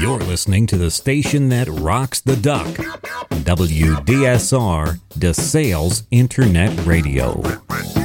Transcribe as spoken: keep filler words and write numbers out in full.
You're listening to the station that rocks the duck. W D S R, DeSales Internet Radio.